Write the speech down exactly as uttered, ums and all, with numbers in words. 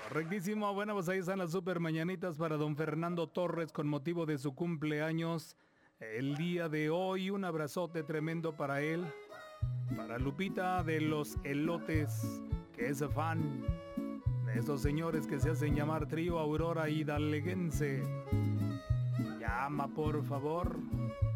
Correctísimo. Bueno, pues ahí están las super mañanitas para don Fernando Torres con motivo de su cumpleaños el día de hoy. Un abrazote tremendo para él. Para Lupita de los Elotes, que es fan de esos señores que se hacen llamar Trío Aurora Hidalguense. Llama, por favor.